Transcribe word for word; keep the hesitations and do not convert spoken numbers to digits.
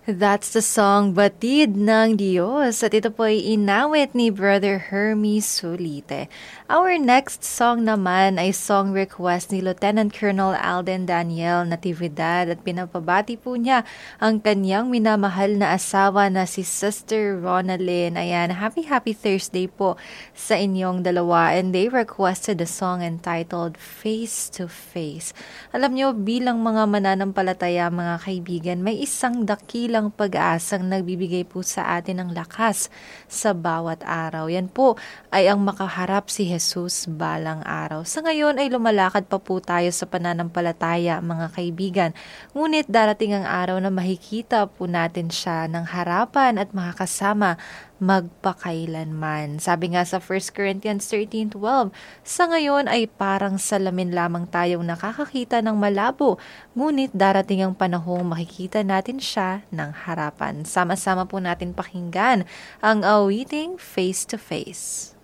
That's the song Batid ng Diyos at ito po ay inawit ni Brother Hermie Sulite. Our next song naman ay song request ni Lieutenant Colonel Alden Daniel Natividad at pinapabati po niya ang kanyang minamahal na asawa na si Sister Ronalyn. Ayan, happy happy Thursday po sa inyong dalawa, and they requested a song entitled Face to Face. Alam nyo, bilang mga mananampalataya mga kaibigan, may isang dakila ang pag-aasang nagbibigay po sa atin ng lakas sa bawat araw. Yan po ay ang makaharap si Jesus balang araw. Sa ngayon ay lumalakad pa po tayo sa pananampalataya mga kaibigan. Ngunit darating ang araw na makikita po natin siya ng harapan at makakasama magpakailanman. Sabi nga sa First Corinthians thirteen twelve, sa ngayon ay parang salamin lamang tayong nakakakita ng malabo, ngunit darating ang panahong makikita natin siya ng harapan. Sama-sama po natin pakinggan ang awiting Face to Face.